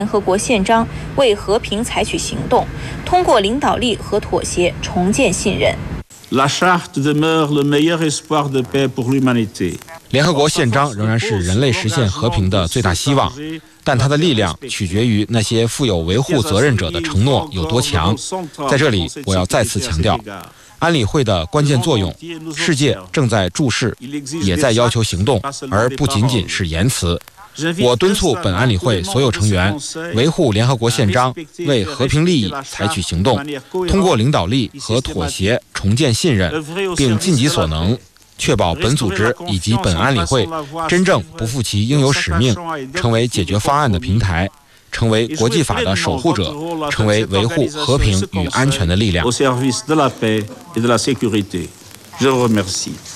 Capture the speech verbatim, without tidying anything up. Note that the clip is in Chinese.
联合国宪章为和平采取行动，通过领导力和妥协重建信任。 La charte demeure le meilleur espoir de paix pour l'humanité。 联合国宪章仍然是人类实现和平的最大希望，但它的力量取决于那些负有维护责任者的承诺有多强。在这里，我要再次强调，安理会的关键作用，世界正在注视，也在要求行动，而不仅仅是言辞。我敦促本安理会所有成员维护联合国宪章，为和平利益采取行动，通过领导力和妥协重建信任，并尽己所能确保本组织以及本安理会真正不负其应有使命，成为解决方案的平台，成为国际法的守护者，成为维护和平与安全的力量。 au service de la paix et de la sécurité. Je vous remercie.